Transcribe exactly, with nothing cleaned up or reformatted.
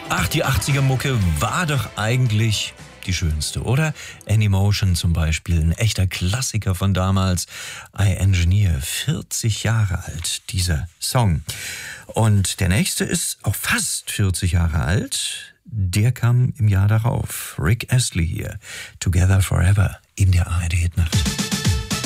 Ach, die achtziger-Mucke war doch eigentlich die schönste, oder? Anymotion zum Beispiel, ein echter Klassiker von damals. I Engineer, vierzig Jahre alt, dieser Song. Und der nächste ist auch fast vierzig Jahre alt. Der kam im Jahr darauf. Rick Astley hier, Together Forever in der A R D Hitnacht.